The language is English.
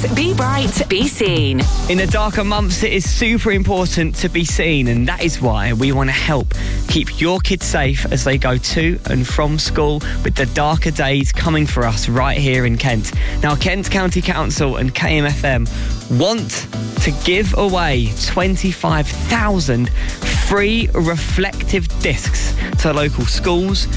Kiss. Be bright, be seen. In the darker months, it is super important to be seen, and that is why we want to help keep your kids safe as they go to and from school with the darker days coming for us right here in Kent. Now, Kent County Council and KMFM want to give away 25,000 free reflective discs to local schools,